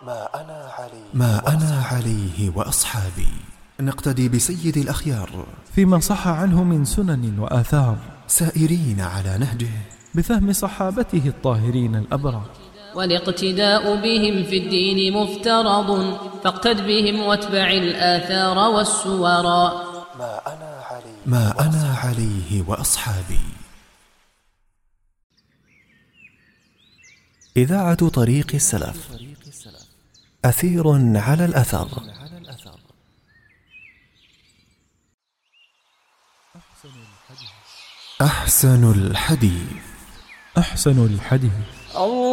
ما أنا عليه وأصحابي. نقتدي بسيد الأخيار فيما صح عنه من سنن وآثار، سائرين على نهجه بفهم صحابته الطاهرين الأبرار. والاقتداء بهم في الدين مفترض، فاقتد بهم واتبع الآثار والسورا. ما أنا عليه وأصحابي. إذاعة طريق السلف، أثير على الأثر. أحسن الحديث. أحسن الحديث.